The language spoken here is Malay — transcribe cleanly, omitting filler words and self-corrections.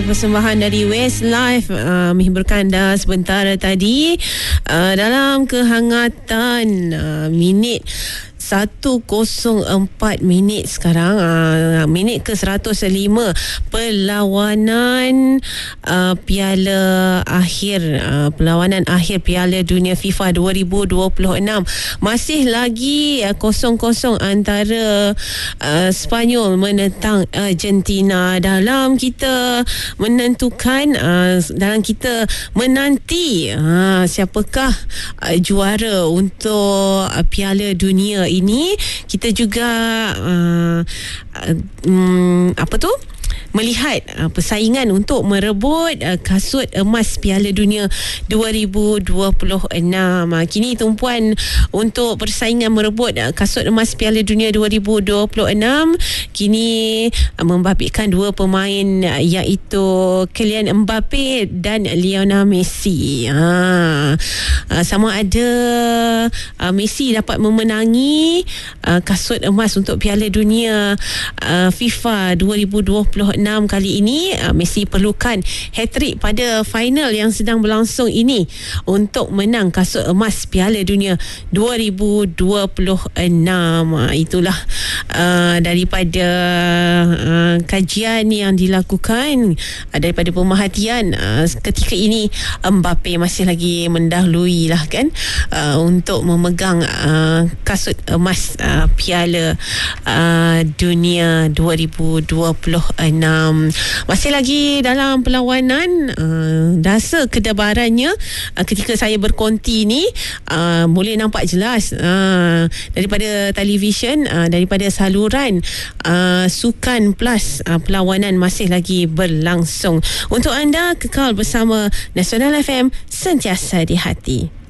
Persembahan dari Westlife menghiburkan anda sebentar tadi dalam kehangatan minit 104 minit sekarang, minit ke 105 perlawanan Piala akhir perlawanan akhir Piala Dunia FIFA 2026 masih lagi 0-0 antara Spanyol menentang Argentina. Dalam kita menentukan dalam kita menanti siapakah juara untuk Piala Dunia ini, kita juga melihat persaingan untuk merebut kasut emas Piala Dunia 2026. Kini tumpuan untuk persaingan merebut kasut emas Piala Dunia 2026 kini membabitkan dua pemain, iaitu Kylian Mbappe dan Lionel Messi. Sama ada Messi dapat memenangi kasut emas untuk Piala Dunia FIFA 2026 kali ini. Messi perlukan hat-trick pada final yang sedang berlangsung ini untuk menang kasut emas Piala Dunia 2026. Itulah daripada kajian yang dilakukan, daripada pemerhatian ketika ini Mbappe masih lagi mendahului lah kan untuk memegang kasut emas Piala Dunia 2026. Masih lagi dalam perlawanan, rasa kedebarannya ketika saya berkonti ni boleh nampak jelas daripada televisyen, daripada saluran Sukan Plus. Perlawanan masih lagi berlangsung. Untuk anda, kekal bersama Nasional FM, sentiasa di hati.